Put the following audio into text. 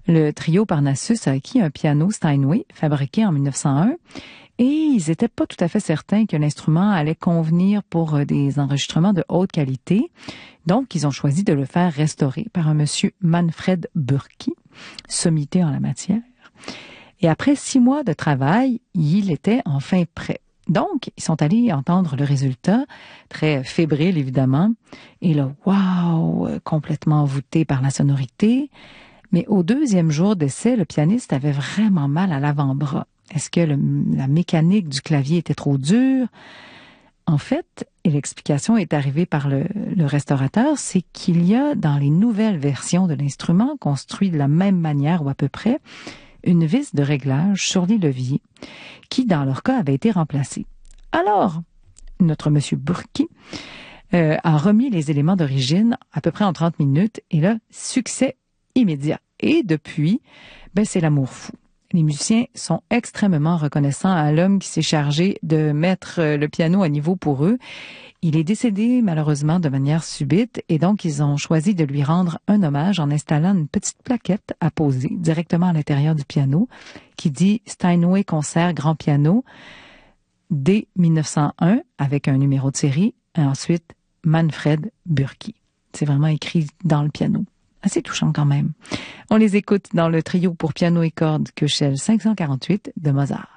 Le trio Parnassus a acquis un piano Steinway fabriqué en 1901 et ils n'étaient pas tout à fait certains que l'instrument allait convenir pour des enregistrements de haute qualité. Donc, ils ont choisi de le faire restaurer par un monsieur Manfred Burki, sommité en la matière. Et après 6 mois de travail, il était enfin prêt. Donc, ils sont allés entendre le résultat, très fébrile évidemment, et là, waouh, complètement envoûté par la sonorité. Mais au 2e jour d'essai, le pianiste avait vraiment mal à l'avant-bras. Est-ce que la mécanique du clavier était trop dure? En fait, et l'explication est arrivée par le restaurateur, c'est qu'il y a dans les nouvelles versions de l'instrument, construit de la même manière ou à peu près, une vis de réglage sur les leviers qui, dans leur cas, avait été remplacée. Alors, notre monsieur Burki a remis les éléments d'origine à peu près en 30 minutes et là, succès immédiat. Et depuis, c'est l'amour fou. Les musiciens sont extrêmement reconnaissants à l'homme qui s'est chargé de mettre le piano à niveau pour eux. Il est décédé malheureusement de manière subite et donc ils ont choisi de lui rendre un hommage en installant une petite plaquette à poser directement à l'intérieur du piano qui dit Steinway Concert Grand Piano dès 1901 avec un numéro de série et ensuite Manfred Burki. C'est vraiment écrit dans le piano. Assez touchant quand même. On les écoute dans le trio pour piano et cordes Köchel 548 de Mozart.